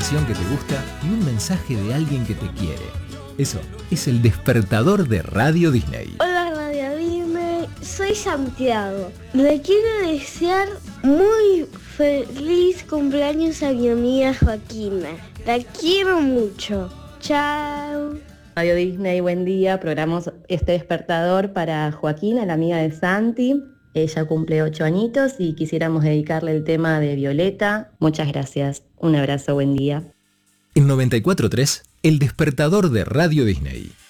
canción que te gusta y un mensaje de alguien que te quiere. Eso es el despertador de Radio Disney. Hola Radio Disney, soy Santiago. Le quiero desear muy feliz cumpleaños a mi amiga Joaquina. La quiero mucho. Chao. Radio Disney, buen día. Programamos este despertador para Joaquina, la amiga de Santi. Ella cumple 8 añitos y quisiéramos dedicarle el tema de Violeta. Muchas gracias. Un abrazo, buen día. En 94.3, el despertador de Radio Disney.